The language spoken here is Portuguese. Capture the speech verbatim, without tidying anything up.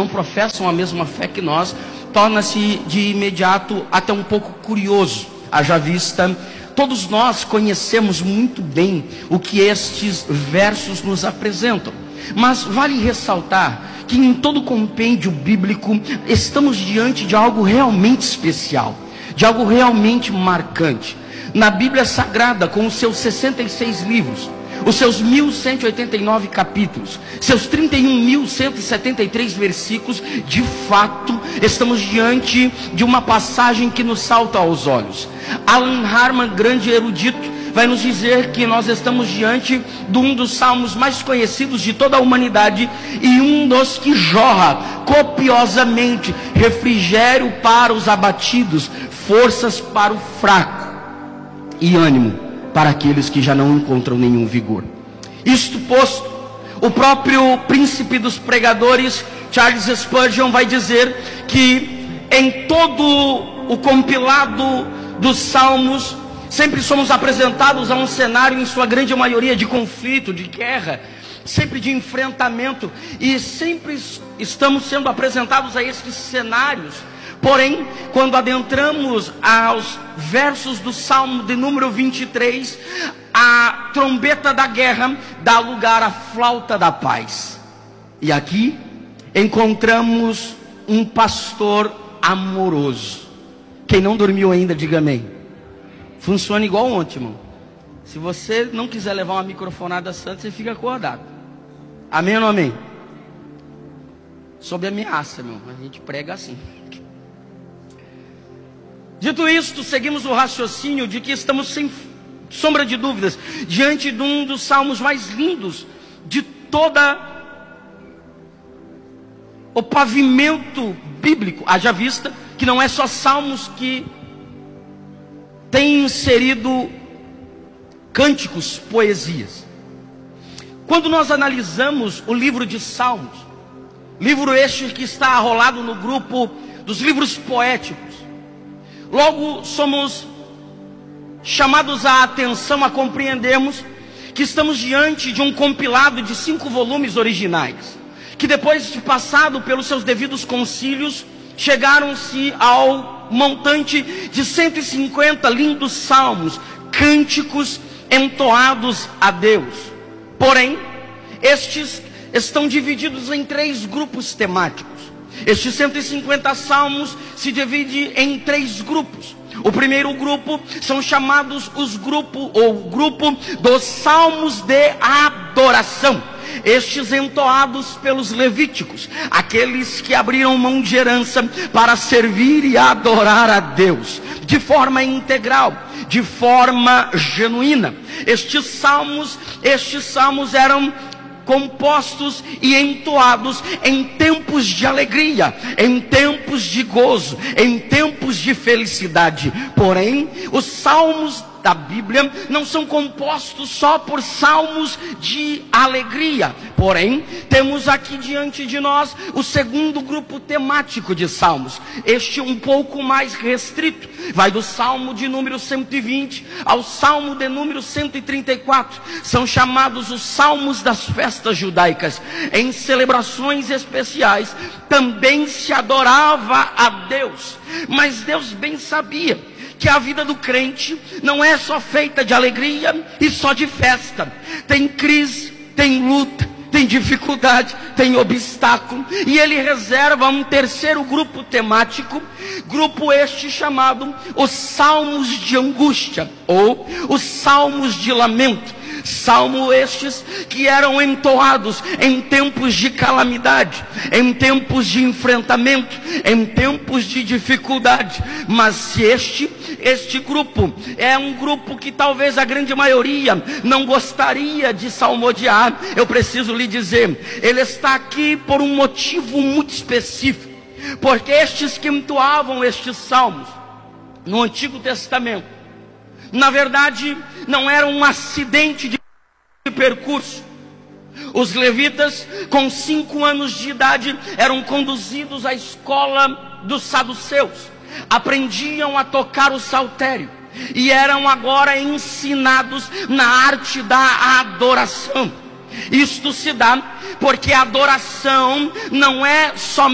não professam a mesma fé que nós, torna-se de imediato até um pouco curioso. Haja vista, todos nós conhecemos muito bem o que estes versos nos apresentam. Mas vale ressaltar que em todo compêndio bíblico estamos diante de algo realmente especial, de algo realmente marcante. Na Bíblia Sagrada, com os seus sessenta e seis livros, os seus mil cento e oitenta e nove capítulos, seus trinta e um mil cento e setenta e três versículos, de fato, estamos diante de uma passagem que nos salta aos olhos. Alan Harman, grande erudito, vai nos dizer que nós estamos diante de um dos salmos mais conhecidos de toda a humanidade e um dos que jorra copiosamente refrigério para os abatidos, forças para o fraco e ânimo para aqueles que já não encontram nenhum vigor. Isto posto, o próprio príncipe dos pregadores, Charles Spurgeon, vai dizer que em todo o compilado dos salmos, sempre somos apresentados a um cenário, em sua grande maioria, de conflito, de guerra, sempre de enfrentamento, e sempre estamos sendo apresentados a estes cenários. Porém, quando adentramos aos versos do Salmo de número vinte e três, a trombeta da guerra dá lugar à flauta da paz. E aqui encontramos um pastor amoroso. Quem não dormiu ainda, diga amém. Funciona igual ontem, irmão. Se você não quiser levar uma microfonada santa, você fica acordado. Amém ou não amém? Sob ameaça, meu. A gente prega assim. Dito isto, seguimos o raciocínio de que estamos, sem sombra de dúvidas, diante de um dos salmos mais lindos de toda o pavimento bíblico. Haja vista que não é só salmos que têm inserido cânticos, poesias. Quando nós analisamos o livro de Salmos, livro este que está arrolado no grupo dos livros poéticos, logo somos chamados a atenção a compreendermos que estamos diante de um compilado de cinco volumes originais, que depois de passado pelos seus devidos concílios, chegaram-se ao montante de cento e cinquenta lindos salmos, cânticos entoados a Deus. Porém, estes estão divididos em três grupos temáticos. Estes cento e cinquenta salmos se dividem em três grupos. O primeiro grupo são chamados os grupo ou grupo dos salmos de adoração. Estes entoados pelos levíticos, aqueles que abriram mão de herança para servir e adorar a Deus de forma integral, de forma genuína. Estes salmos, estes salmos eram compostos e entoados em tempos de alegria, em tempos de gozo, em tempos de felicidade. Porém, os salmos da Bíblia não são compostos só por salmos de alegria. Porém, temos aqui diante de nós o segundo grupo temático de salmos, este um pouco mais restrito, vai do salmo de número cento e vinte ao salmo de número cento e trinta e quatro, são chamados os salmos das festas judaicas. Em celebrações especiais também se adorava a Deus, mas Deus bem sabia que a vida do crente não é só feita de alegria e só de festa. Tem crise, tem luta, tem dificuldade, tem obstáculo. E ele reserva um terceiro grupo temático, grupo este chamado os salmos de angústia, ou os salmos de lamento. Salmo estes que eram entoados em tempos de calamidade, em tempos de enfrentamento, em tempos de dificuldade. Mas se este, este grupo é um grupo que talvez a grande maioria não gostaria de salmodiar, eu preciso lhe dizer, ele está aqui por um motivo muito específico. Porque estes que entoavam estes salmos no Antigo Testamento, na verdade, não era um acidente de percurso. Os levitas, com cinco anos de idade, eram conduzidos à escola dos saduceus, aprendiam a tocar o saltério e eram agora ensinados na arte da adoração. Isto se dá porque a adoração não é somente